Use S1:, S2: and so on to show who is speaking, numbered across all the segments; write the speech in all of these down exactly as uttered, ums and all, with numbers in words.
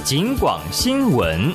S1: 警广新闻。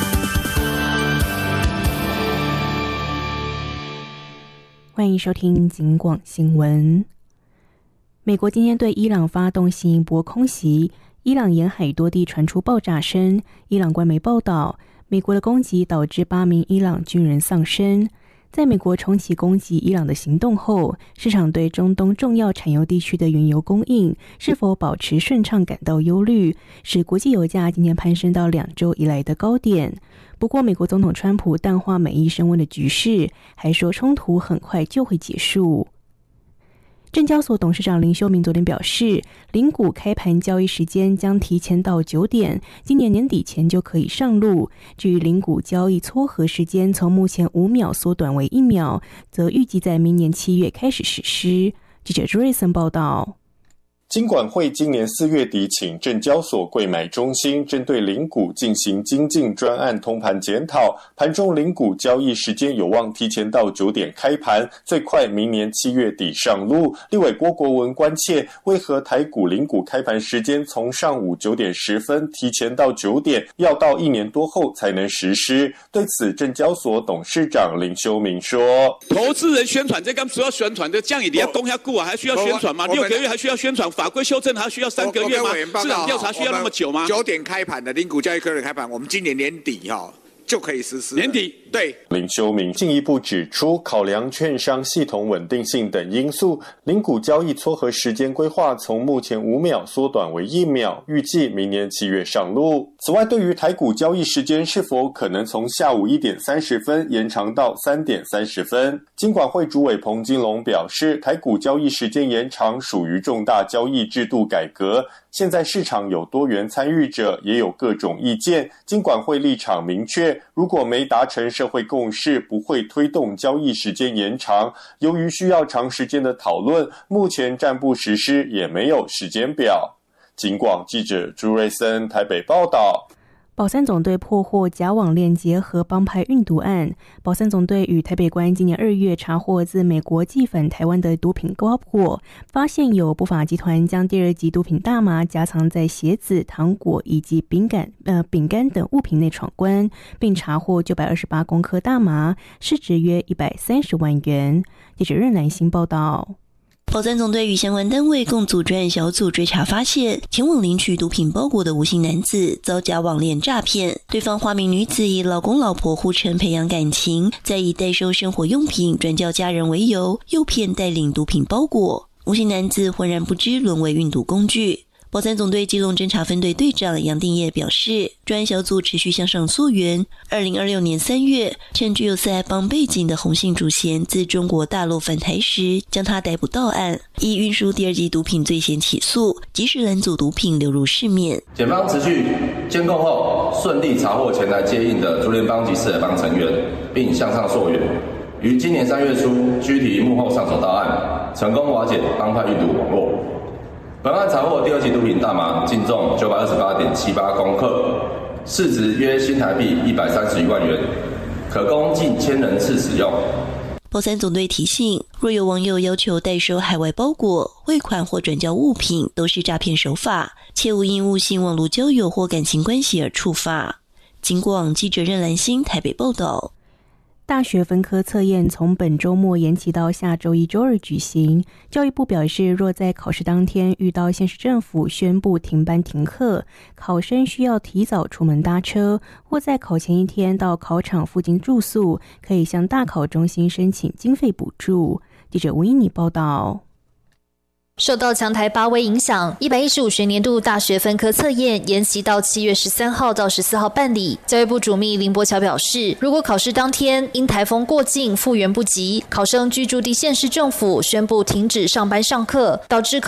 S2: 欢迎收听警广新闻。美国今天对伊朗发动新一波空袭，伊朗沿海多地传出爆炸声。伊朗官媒报道，美国的攻击导致八名伊朗军人丧生。在美国重启攻击伊朗的行动后，市场对中东重要产油地区的原油供应是否保持顺畅感到忧虑，使国际油价今天攀升到两周以来的高点。不过，美国总统川普淡化美伊升温的局势，还说冲突很快就会结束。证交所董事长林修明昨天表示，零股开盘交易时间将提前到九点，今年年底前就可以上路。至于零股交易撮合时间从目前五秒缩短为一秒，则预计在明年七月开始实施。记者朱瑞森报道。
S3: 金管会今年四月底请证交所柜买中心针对零股进行精进专案通盘检讨，盘中零股交易时间有望提前到九点开盘，最快明年七月底上路。立委郭国文关切，为何台股零股开盘时间从上午九点十分提前到九点，要到一年多后才能实施？对此，证交所董事长林修明说：“
S4: 投资人宣传，这刚需要宣传的，这样你要攻下股啊，还需要宣传吗？六个月还需要宣传？法规修正还需要三个月吗？市场调查需要那么久吗？
S5: 九点开盘的零股交易科日开盘，我们今年年底哈、哦、就可以实施。
S4: 年底
S5: 对。”
S3: 林修明进一步指出，考量券商系统稳定性等因素，零股交易撮合时间规划从目前五秒缩短为一秒，预计明年七月上路。此外，对于台股交易时间是否可能从下午一点三十分延长到三点三十分，金管会主委彭金龙表示，台股交易时间延长属于重大交易制度改革，现在市场有多元参与者，也有各种意见，金管会立场明确，如果没达成社会共识，不会推动交易时间延长。由于需要长时间的讨论，目前暂不实施，也没有时间表。警广记者朱瑞森台北报道。
S2: 保三总队破获假网链结合帮派运毒案，保三总队与台北关今年二月查获自美国寄返台湾的毒品包裹，发现有不法集团将第二级毒品大麻夹藏在鞋子、糖果以及饼干、呃饼干等物品内闯关，并查获九百二十八公克大麻，市值约一百三十万元。记者任兰欣报道。
S6: 保三总队与相关单位共组专案小组追查发现，前往领取毒品包裹的吴姓男子遭假网链诈骗，对方化名女子以老公老婆互称培养感情，再以代收生活用品转交家人为由，诱骗带领毒品包裹。吴姓男子浑然不知沦为运毒工具。保三总队基隆侦查分队队长杨定业表示，专案小组持续向上溯源。二零二六年三月，趁具有四海帮背景的洪姓主嫌自中国大陆返台时，将他逮捕到案，以运输第二级毒品罪嫌起诉，及时拦阻毒品流入市面。
S7: 检方持续监控后，顺利查获前来接应的竹联帮及四海帮成员，并向上溯源。于今年三月初，拘提幕后上手到案，成功瓦解帮派运毒网络。本案查获第二级毒品大麻净重九百二十八点七八公克，市值约新台币一百三十余万元，可供近千人次使用。
S6: 保三总队提醒，若有网友要求代收海外包裹、汇款或转交物品，都是诈骗手法，切勿因误信网络交友或感情关系而触发。警广记者任兰欣台北报道。
S2: 大学分科测验从本周末延期到下周一周二举行。教育部表示，若在考试当天遇到县市政府宣布停班停课，考生需要提早出门搭车，或在考前一天到考场附近住宿，可以向大考中心申请经费补助。记者吴依妮报道。
S8: 受到强台八威影响，一百一十五学年度大学分科测验延期到七月十三号到十四号办理。教育部主秘林柏乔表示，如果考试当天因台风过境复原不及，考生居住地县市政府宣布停止上班上课，导致考